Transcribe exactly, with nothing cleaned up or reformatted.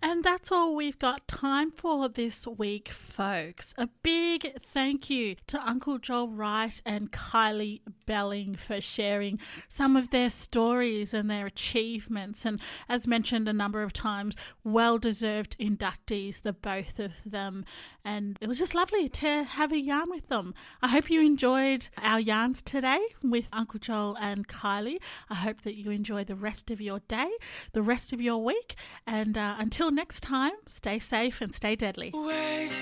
And that's all we've got time for this week, folks. A big thank you to Uncle Joel Wright and Kylie Belling for sharing some of their stories and their achievements. And as mentioned a number of times, well-deserved inductees, the both of them. And it was just lovely to have a yarn with them. I hope you enjoyed our yarns today with Uncle Joel and Kylie. I hope that you enjoy the rest of your day, the rest of your week. And uh, until next time, stay safe and stay deadly.